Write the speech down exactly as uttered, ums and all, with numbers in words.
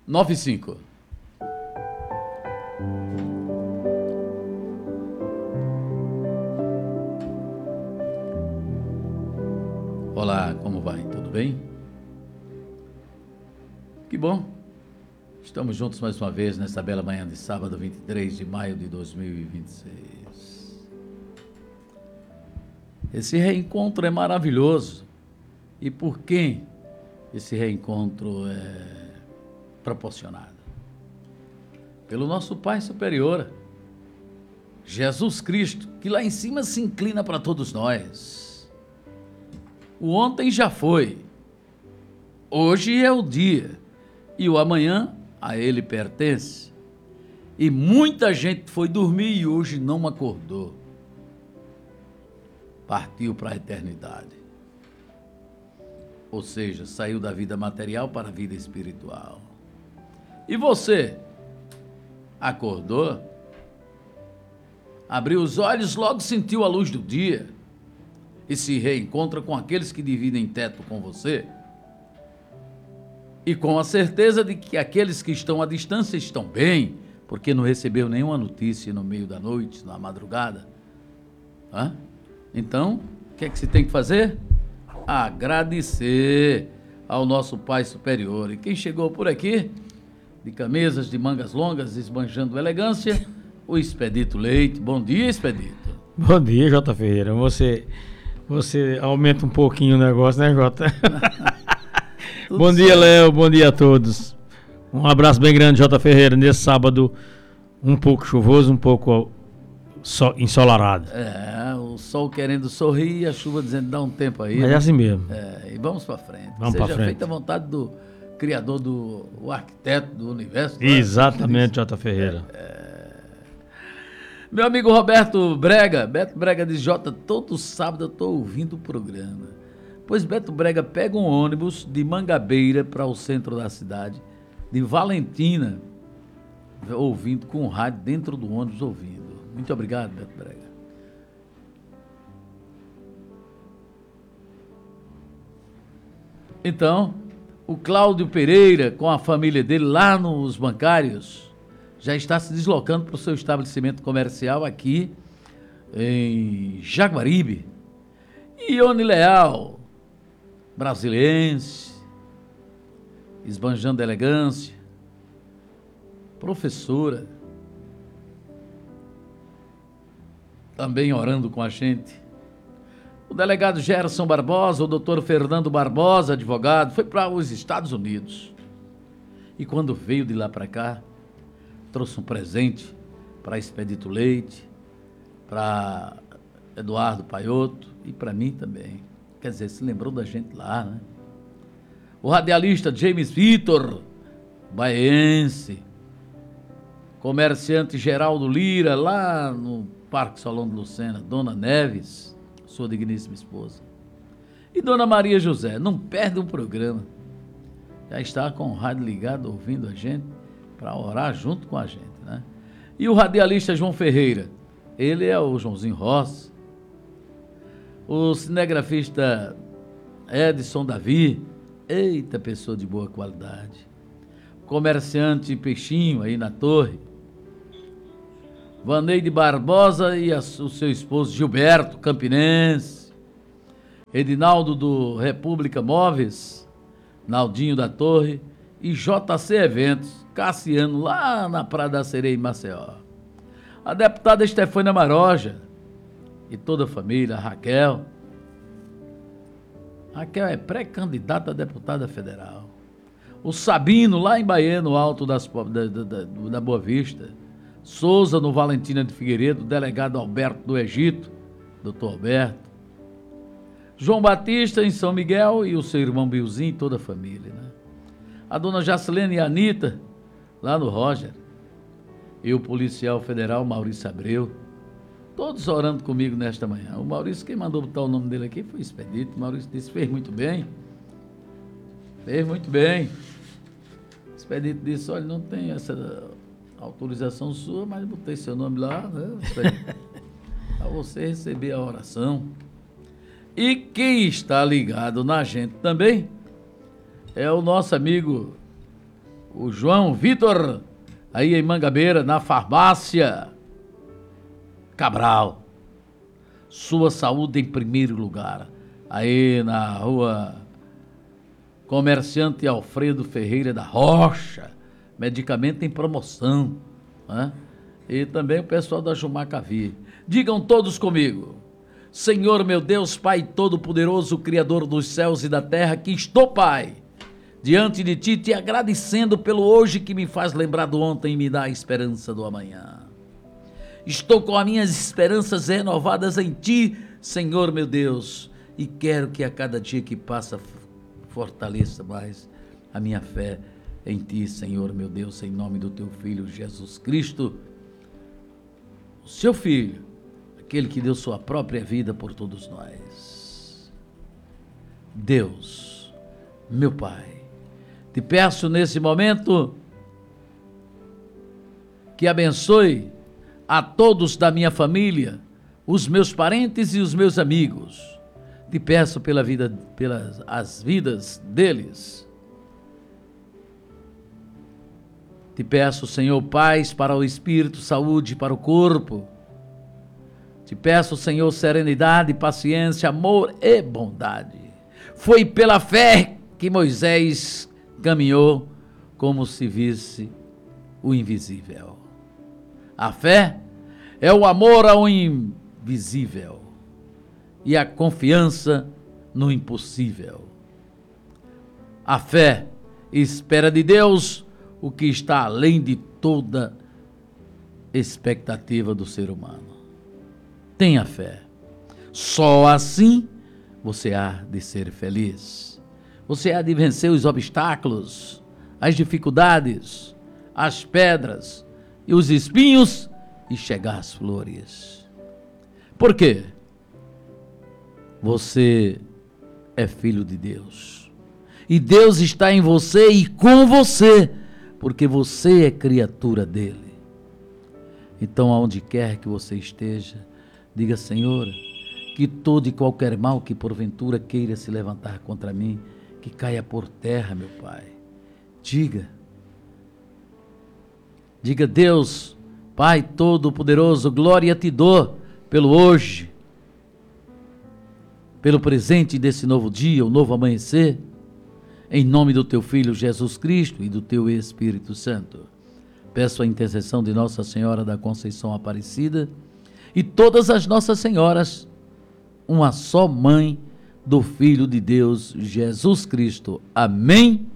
nove cinco. Olá, como vai? Tudo bem? Que bom. Estamos juntos mais uma vez nesta bela manhã de sábado, vinte e três de maio de dois mil e vinte e seis. Esse reencontro é maravilhoso. E por quem esse reencontro é proporcionado? Pelo nosso Pai Superior, Jesus Cristo, que lá em cima se inclina para todos nós. O ontem já foi, hoje é o dia, e o amanhã a ele pertence. E muita gente foi dormir e hoje não acordou. Partiu para a eternidade. Ou seja, saiu da vida material para a vida espiritual. E você? Acordou? Abriu os olhos, logo sentiu a luz do dia e se reencontra com aqueles que dividem teto com você? E com a certeza de que aqueles que estão à distância estão bem, porque não recebeu nenhuma notícia no meio da noite, na madrugada. Hã? Então, o que é que se tem que fazer? Agradecer ao nosso Pai Superior. E quem chegou por aqui, de camisas de mangas longas, esbanjando elegância, o Expedito Leite. Bom dia, Expedito. Bom dia, Jota Ferreira. Você, você aumenta um pouquinho o negócio, né, Jota? Bom dia, certo. Léo. Bom dia a todos. Um abraço bem grande, Jota Ferreira, nesse sábado um pouco chuvoso, um pouco so, ensolarado. É, o sol querendo sorrir e a chuva dizendo dá um tempo aí. Mas é assim mesmo. É, e vamos para frente. Vamos para frente. Seja feita a vontade do criador, do o arquiteto do universo. Exatamente, Jota Ferreira. É, é... Meu amigo Roberto Brega, Beto Brega diz, Jota, todo sábado eu estou ouvindo o programa. Pois Beto Brega pega um ônibus de Mangabeira para o centro da cidade, de Valentina, ouvindo com o rádio dentro do ônibus ouvindo. Muito obrigado, Beto Brega. Então, o Cláudio Pereira, com a família dele lá nos bancários, já está se deslocando para o seu estabelecimento comercial aqui em Jaguaribe. E Ione Leal, brasiliense, esbanjando elegância, professora, também orando com a gente. O delegado Gerson Barbosa, o doutor Fernando Barbosa, advogado, foi para os Estados Unidos. E quando veio de lá para cá, trouxe um presente para Expedito Leite, para Eduardo Paiotto e para mim também. Quer dizer, se lembrou da gente lá, né? O radialista James Vitor, baiense, comerciante Geraldo Lira, lá no Parque Solon de Lucena, Dona Neves, sua digníssima esposa, e Dona Maria José, não perde um programa, já está com o rádio ligado, ouvindo a gente, para orar junto com a gente, né? E o radialista João Ferreira, ele é o Joãozinho Rossi, o cinegrafista Edson Davi, eita pessoa de boa qualidade, comerciante Peixinho aí na Torre, Vaneide Barbosa e a, o seu esposo Gilberto Campinense, Edinaldo do República Móveis, Naldinho da Torre e J C Eventos, Cassiano lá na Praia da Sereia em Maceió. A deputada Estefânia Maroja e toda a família, a Raquel. Raquel é pré-candidata a deputada federal. O Sabino lá em Bahia, no Alto das, da, da, da, da Boa Vista. Souza no Valentina de Figueiredo, delegado Alberto do Egito, doutor Alberto. João Batista em São Miguel e o seu irmão Bilzinho e toda a família, né? A dona Jacilene e a Anitta, lá no Roger. E o policial federal Maurício Abreu. Todos orando comigo nesta manhã. O Maurício, quem mandou botar o nome dele aqui foi o Expedito. O Maurício disse, fez muito bem. Fez muito bem. O Expedito disse, olha, não tem essa autorização sua, mas botei seu nome lá, né? Para você receber a oração. E quem está ligado na gente também é o nosso amigo, o João Vitor, aí em Mangabeira, na farmácia Cabral. Sua saúde em primeiro lugar. Aí na rua Comerciante Alfredo Ferreira da Rocha, medicamento em promoção, né? E também o pessoal da Jumacavi. Digam todos comigo: Senhor meu Deus, Pai Todo-Poderoso, Criador dos céus e da terra, que estou, Pai, diante de Ti, te agradecendo pelo hoje que me faz lembrar do ontem e me dá a esperança do amanhã. Estou com as minhas esperanças renovadas em Ti, Senhor meu Deus, e quero que a cada dia que passa fortaleça mais a minha fé em Ti, Senhor meu Deus, em nome do Teu Filho Jesus Cristo, o Seu Filho, aquele que deu sua própria vida por todos nós. Deus, meu Pai, te peço nesse momento que abençoe a todos da minha família, os meus parentes e os meus amigos. Te peço pela vida, pelas as vidas deles. Te peço, Senhor, paz para o espírito, saúde para o corpo. Te peço, Senhor, serenidade, paciência, amor e bondade. Foi pela fé que Moisés caminhou como se visse o invisível. A fé é o amor ao invisível e a confiança no impossível. A fé espera de Deus o que está além de toda expectativa do ser humano. Tenha fé. Só assim você há de ser feliz. Você há de vencer os obstáculos, as dificuldades, as pedras e os espinhos e chegar às flores. Por quê? Você é filho de Deus. E Deus está em você e com você, porque você é criatura dele. Então, aonde quer que você esteja, diga: Senhor, que todo e qualquer mal que porventura queira se levantar contra mim, que caia por terra, meu Pai. Diga. Diga: Deus, Pai Todo-Poderoso, glória te dou pelo hoje, pelo presente desse novo dia, o novo amanhecer, em nome do Teu Filho Jesus Cristo e do Teu Espírito Santo. Peço a intercessão de Nossa Senhora da Conceição Aparecida e todas as Nossas Senhoras, uma só mãe do Filho de Deus, Jesus Cristo. Amém